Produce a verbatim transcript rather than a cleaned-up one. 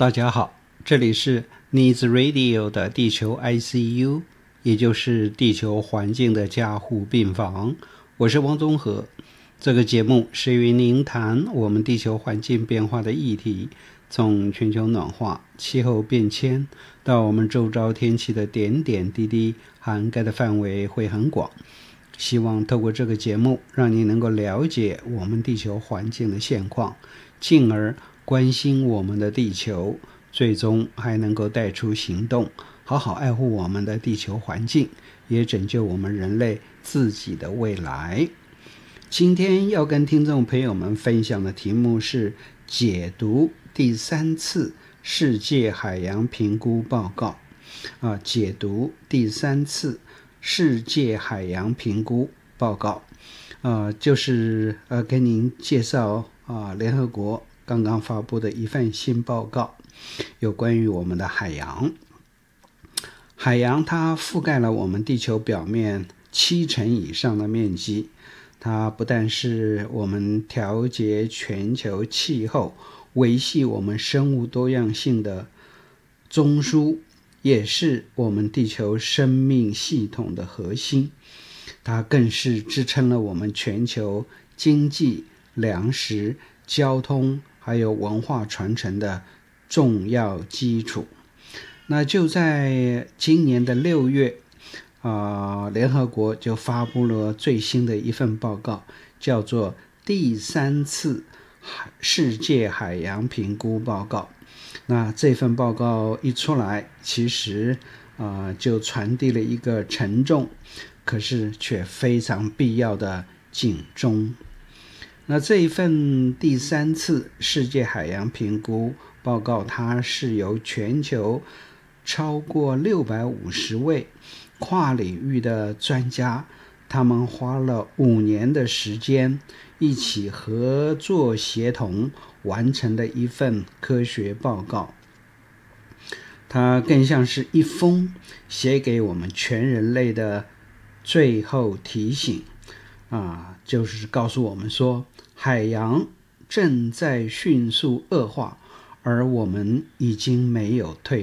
大家好，这里是 Needs Radio 的地球 I C U， 也就是地球环境的加护病房。我是汪宗和。这个节目是与您谈我们地球环境变化的议题，从全球暖化、气候变迁到我们周遭天气的点点滴滴，涵盖的范围会很广。希望透过这个节目，让你能够了解我们地球环境的现况，进而关心我们的地球，最终还能够带出行动，好好爱护我们的地球环境，也拯救我们人类自己的未来。今天要跟听众朋友们分享的题目是解读第三次世界海洋评估报告啊，解读第三次世界海洋评估报告，呃，就是呃跟您介绍啊，联合国刚刚发布的一份新报告，有关于我们的海洋。海洋它覆盖了我们地球表面七成以上的面积，它不但是我们调节全球气候、维系我们生物多样性的中枢，也是我们地球生命系统的核心。它更是支撑了我们全球经济、粮食、交通还有文化传承的重要基础。那就在今年的六月啊、呃，联合国就发布了最新的一份报告，叫做第三次世界海洋评估报告。那这份报告一出来，其实啊、呃，就传递了一个沉重可是却非常必要的警钟。那这一份第三次世界海洋评估报告，它是由全球超过六百五十位跨领域的专家，他们花了五年的时间，一起合作协同完成的一份科学报告。它更像是一封写给我们全人类的最后提醒啊，就是告诉我们说，海洋正在迅速恶化，而我们已经没有退